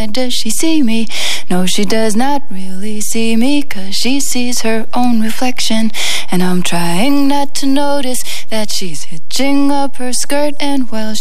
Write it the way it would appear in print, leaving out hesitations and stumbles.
does she see me? No, she does not really see me, 'cause she sees her own reflection. And I'm trying not to notice that she's hitching up her skirt, and while